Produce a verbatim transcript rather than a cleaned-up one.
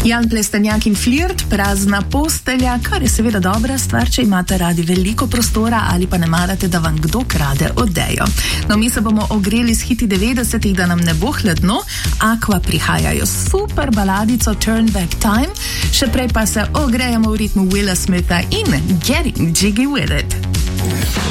Jan Plestenjak in Flirt, Prazna postelja, kar je seveda dobra stvar, če imate radi veliko prostora ali pa ne marate, da vam kdo krade odejo. No, mi se bomo ogreli s hiti devetdesetih, da nam ne bo hladno. Aqua prihajajo super baladico Turn Back Time, še prej pa se ogrejemo v ritmu Willa Smitha in Getting Jiggy With It.